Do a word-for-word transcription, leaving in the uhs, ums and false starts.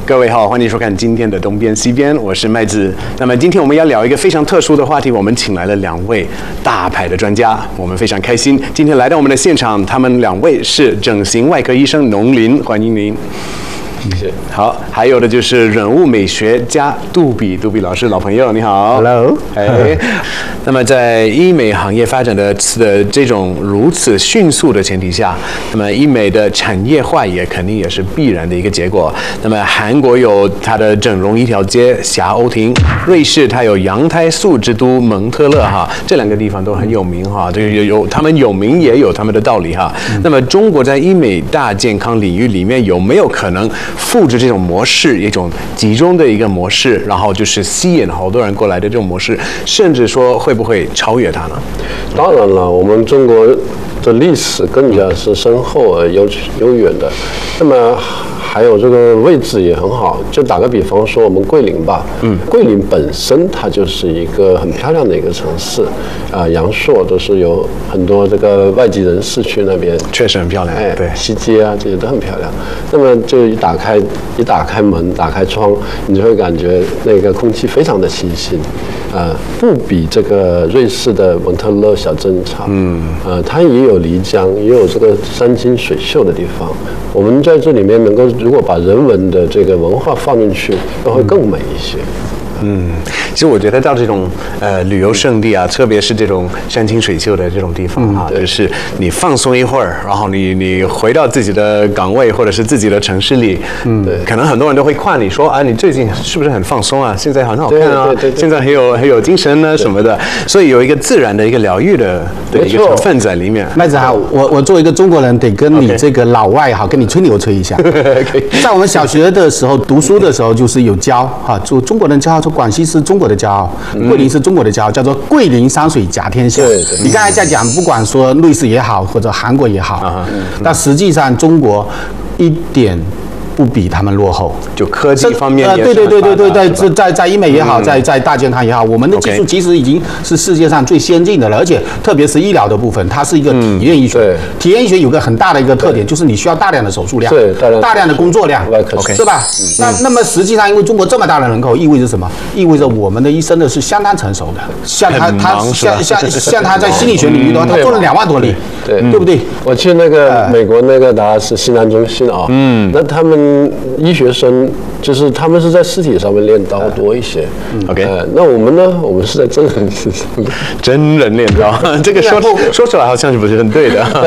各位好，欢迎收看今天的东边西边，我是麦子。那么今天我们要聊一个非常特殊的话题，我们请来了两位大牌的专家，我们非常开心，今天来到我们的现场，他们两位是整形外科医生农林，欢迎您。 谢谢。 好，还有的就是人物美学家杜比，杜比老师，老朋友，你好。 Hello。 哎，那么在医美行业发展的的这种如此迅速的前提下，那么医美的产业化也肯定也是必然的一个结果。那么韩国有它的整容一条街霞欧亭，瑞士它有羊胎素之都蒙特勒哈，这两个地方都很有名哈，这个有有他们有名也有他们的道理哈。嗯、那么中国在医美大健康领域里面有没有可能复制这种模式，一种集中的一个模式，然后就是吸引好多人过来的这种模式，甚至说会不会超越它呢？ 当然了，我们中国的历史更加是深厚而悠悠远的，那么还有这个位置也很好。就打个比方说，我们桂林吧，嗯，桂林本身它就是一个很漂亮的一个城市，啊、呃，阳朔都是有很多这个外籍人士去那边， 确实很漂亮， 哎， 对， 西街啊这些都很漂亮。那么就一打开一打开门，打开窗，你就会感觉那个空气非常的清新，啊、呃，不比这个瑞士的蒙特勒小镇差，嗯，呃，它也有漓江，也有这个山清水秀的地方。我们在这里面能够，如果把人文的这个文化放进去，那会更美一些。 嗯，其实我觉得到这种呃旅游胜地啊，特别是这种山清水秀的这种地方哈、啊，嗯、就是你放松一会儿，然后你你回到自己的岗位或者是自己的城市里，嗯，对，可能很多人都会夸你说啊，你最近是不是很放松啊？现在很好看啊，对对对对，现在很有很有精神呢、啊、什么的，所以有一个自然的一个疗愈的的一个成分在里面。 麦子好，我我作为一个中国人，得跟你这个老外哈，跟你吹牛吹一下。在我们小学的时候读书的时候，就是有教哈，就中国人教。广西是中国的骄傲，桂林是中国的骄傲，叫做桂林山水甲天下。对对，你刚才在讲，不管说瑞士也好，或者韩国也好，但实际上中国一点不比他们落后， 就科技方面也是呃，对对对对对对，在在在医美也好， 嗯、 在在大健康也好，我们的技术其实已经是世界上最先进的了，而且特别是医疗的部分，它是一个体验医学。嗯、体验医学有个很大的一个特点，就是你需要大量的手术量， 对，大量大量的工作量 ，OK， 是吧？嗯、那那么实际上，因为中国这么大的人口，意味着什么？意味着我们的医生呢是相当成熟的，像他他像像像他在心理学领域的话，他做了两万多例， 对对不对？ 我去那个美国那个达拉斯西南中心啊，嗯，那他们医学。学生就是他们是在尸体上面练刀多一些、 嗯、，OK，、 呃、那我们呢？我们是在真人身上， 真人练刀，这个说说出来好像是不是很对的？